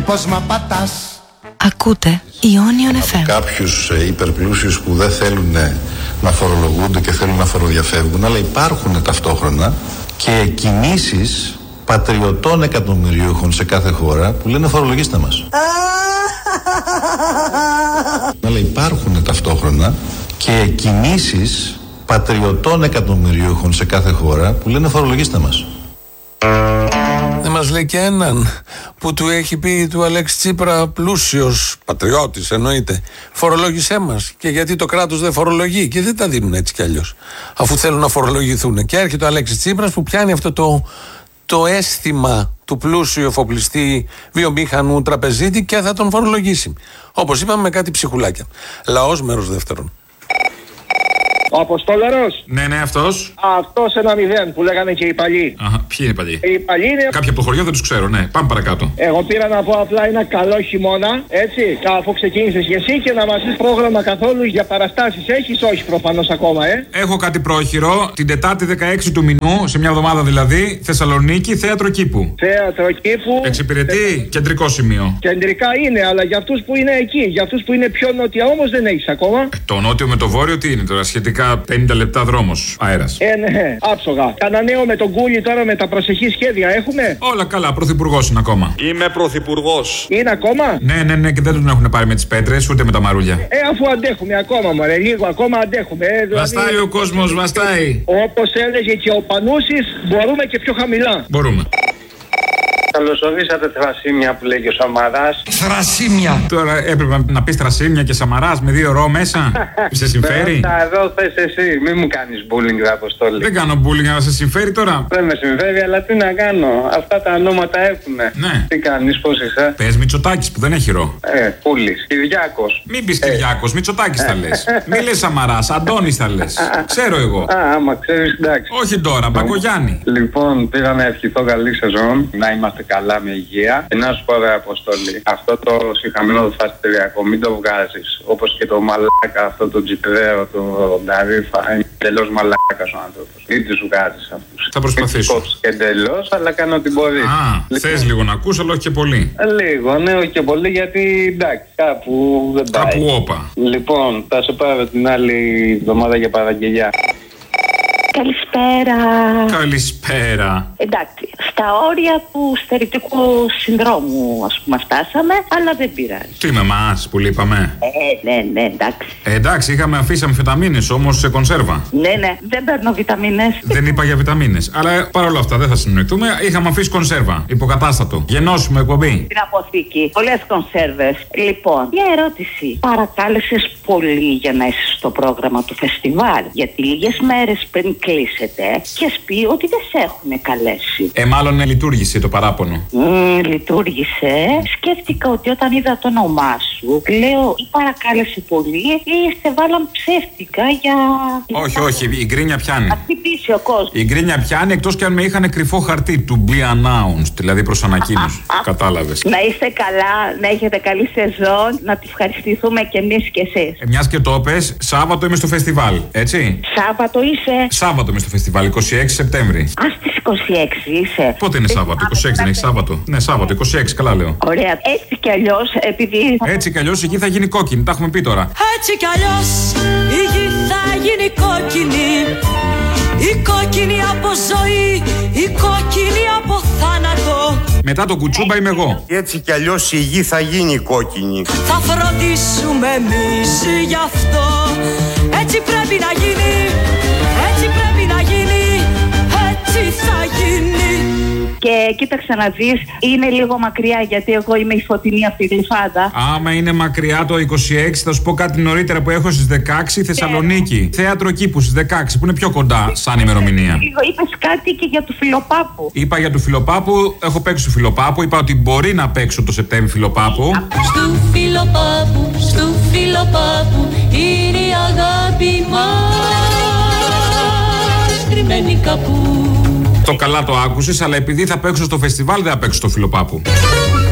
πως μ' απατάς. Ακούτε Ionion FM. Κάποιους υπερπλούσιους που δεν θέλουν να φορολογούνται και θέλουν να φοροδιαφεύγουν, αλλά υπάρχουν ταυτόχρονα και κινήσεις πατριωτών εκατομμυριούχων σε κάθε χώρα που λένε φορολογήστε μας. Αλλά υπάρχουν ταυτόχρονα και κινήσεις πατριωτών εκατομμυριούχων σε κάθε χώρα που λένε φορολογήστε μας. Δεν μας λέει και έναν που του έχει πει του Αλέξη Τσίπρα, πλούσιος πατριώτης εννοείται, φορολόγησέ μας. Και γιατί το κράτος δεν φορολογεί και δεν τα δίνουν έτσι κι αλλιώς, αφού θέλουν να φορολογηθούν. Και έρχεται ο Αλέξης Τσίπρας που πιάνει αυτό το αίσθημα του πλούσιου εφοπλιστή βιομήχανου τραπεζίτη και θα τον φορολογήσει. Όπως είπαμε, με κάτι ψυχουλάκια. Λαός μέρος δεύτερον. Ο Αποστόλαρος. Ναι, αυτός. Αυτός 1-0 που λέγανε και οι παλιοί. Αχα, ποιοι είναι οι παλιοί? Οι παλιοί είναι. Κάποιοι από το χωριό δεν τους ξέρω, ναι. Πάμε παρακάτω. Εγώ πήρα να πω απλά ένα καλό χειμώνα, έτσι, αφού ξεκίνησες και εσύ και να μας πεις πρόγραμμα καθόλου για παραστάσεις. Έχεις? Όχι προφανώς ακόμα, Έχω κάτι πρόχειρο την Τετάρτη 16 του μηνού, σε μια εβδομάδα δηλαδή, Θεσσαλονίκη, Θέατρο Κήπου. Θέατρο Κήπου. Εξυπηρετεί κεντρικό σημείο. Κεντρικά είναι, αλλά για αυτούς που είναι εκεί, για αυτούς που είναι πιο νότια όμως δεν έχεις ακόμα. Το νότιο με το βόρειο τι είναι τώρα, σχετικά 50 λεπτά δρόμος αέρας. Ναι, άψογα. Κανένα νέο με τον Κούλι τώρα με τα προσεχή σχέδια έχουμε? Όλα καλά, πρωθυπουργός είναι ακόμα. Είμαι πρωθυπουργός. Είναι ακόμα? Ναι, και δεν τον έχουν πάρει με τις πέτρες ούτε με τα μαρούλια. Αφού αντέχουμε ακόμα, μωρέ, λίγο ακόμα αντέχουμε. Δηλαδή, βαστάει ο κόσμος, βαστάει. Όπως έλεγε και ο Πανούσης, μπορούμε και πιο χαμηλά. Μπορούμε. Καλωσορίσατε Θρασίμια που λέει και ο Σαμαράς. Θρασίμια! Τώρα έπρεπε να πεις Θρασίμια και Σαμαράς με 2 ρο μέσα. Σε συμφέρει? Εδώ θες εσύ, μην μου κάνεις bullying, Αποστόλη. Δεν κάνω bullying, αλλά σε συμφέρει τώρα. Δεν με συμφέρει, αλλά τι να κάνω. Αυτά τα ονόματα έχουνε. Ναι. Τι κάνεις, πώς είσαι? Πες Μητσοτάκης που δεν έχει ρο. Πούλης, Κυριάκος. Μην πεις Κυριάκος, Μητσοτάκης θα λες. Μη λες Σαμαράς, Αντώνης θα λες. Ξέρω εγώ. Άμα ξέρεις, εντάξει. Όχι τώρα, Μπακογιάννη. Λοιπόν, πήρα να ευχηθώ καλή σεζόν, να είμαστε καλά με υγεία. Να σου πω, ρε Αποστόλη, αυτό το συγχαμένο το φαστηριακό, μην το βγάζεις. Όπως και το μαλάκα, αυτό το τζιπρέο, το Νταρίφα. Είναι τελώς μαλάκας ο άνθρωπος. Μην τους βγάζεις αυτούς. Θα προσπαθήσω. Και εντελώς, αλλά κάνω ό,τι μπορείς. Θες λίγο να ακούς, αλλά όχι και πολύ. Λίγο, ναι, όχι και πολύ, γιατί εντάξει, κάπου δεν πάει. Κάπου όπα. Λοιπόν, θα σε πάρω την άλλη εβδομάδα για παραγγελιά. Καλησπέρα. Καλησπέρα. Εντάξει, στα όρια του στερητικού συνδρόμου ας πούμε φτάσαμε, αλλά δεν πειράζει. Τι με εμάς που λείπαμε? Ναι, εντάξει. Εντάξει, είχαμε αφήσει αμφεταμίνες όμως σε κονσέρβα. Ναι, δεν παίρνω βιταμίνες. Δεν είπα για βιταμίνες. Αλλά παρόλα αυτά δεν θα συνοηθούμε. Είχαμε αφήσει κονσέρβα. Υποκατάστατο. Γενώσουμε εκπομπή. Την αποθήκη. Πολλές κονσέρβες. Λοιπόν, μια ερώτηση. Παρακάλεσες πολύ για να είσαι στο πρόγραμμα του φεστιβάλ? Γιατί λίγες μέρες πριν κλείσετε και has πει ότι δεν σε έχουν καλέσει. Μάλλον λειτουργήσε το παράπονο. Λειτουργήσε. Σκέφτηκα ότι όταν είδα το όνομά σου, λέω ή παρακάλεσε πολύ ή σε βάλαν ψεύτικα για. Όχι, η γκρίνια πιάνει. Να χτυπήσει ο κόσμος. Η γκρίνια πιάνει εκτός και αν με είχαν κρυφό χαρτί του be announced, δηλαδή προς ανακοίνωση. Κατάλαβες. Να είστε καλά, να έχετε καλή σεζόν, να τη ευχαριστηθούμε κι εμείς κι εσείς. Μιας και το πες, Σάββατο είμαι στο φεστιβάλ, έτσι. Σάββατο είσαι. Σάββατο είμαι στο φεστιβάλ, 26 Σεπτέμβρη. Στις 26 είσαι. Πότε είναι Σάββατο, 26 δεν έχει Σάββατο? Ναι, Σάββατο, 26, καλά λέω. Ωραία. Έτσι κι αλλιώς, επειδή. Έτσι κι αλλιώς η γη θα γίνει κόκκινη, τα έχουμε πει τώρα. Έτσι κι αλλιώς η γη θα γίνει κόκκινη. Η κόκκινη από ζωή, η κόκκινη από θάνατο. Μετά το κουτσούμπα είμαι εγώ. Έτσι κι αλλιώς η γη θα γίνει κόκκινη. Θα φροντίσουμε εμείς γι' αυτό. Έτσι πρέπει να γίνει. Έτσι πρέπει να γίνει. Έτσι θα γίνει. Και κοίταξε να δεις, είναι λίγο μακριά γιατί εγώ είμαι η Φωτεινή από τη Γλυφάδα. Άμα είναι μακριά το 26, θα σου πω κάτι νωρίτερα που έχω στις 16 Θεσσαλονίκη. Θέατρο Κήπου στις 16, που είναι πιο κοντά σαν ημερομηνία. Είπες κάτι και για του Φιλοπάπου. Είπα για του Φιλοπάπου, έχω παίξει του Φιλοπάπου. Είπα ότι μπορεί να παίξω το Σεπτέμβρη Φιλοπάπου. Στου Φιλοπάπου είναι η αγάπη μας κρυμμένη κάπου. Το καλά το άκουσες, αλλά επειδή θα παίξω στο φεστιβάλ δεν θα παίξω στο Φιλοπάπου.